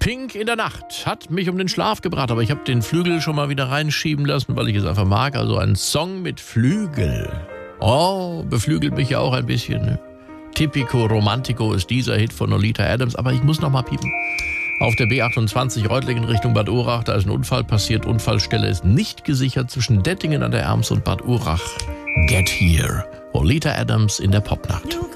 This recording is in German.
Pink in der Nacht hat mich um den Schlaf gebracht, aber ich habe den Flügel schon mal wieder reinschieben lassen, weil ich es einfach mag. Also ein Song mit Flügel. Oh, beflügelt mich ja auch ein bisschen. Ne? Typico Romantico ist dieser Hit von Oleta Adams, aber ich muss noch mal piepen. Auf der B28 Reutlingen Richtung Bad Urach, da ist ein Unfall passiert. Unfallstelle ist nicht gesichert zwischen Dettingen an der Erms und Bad Urach. Get Here. Oleta Adams in der Popnacht.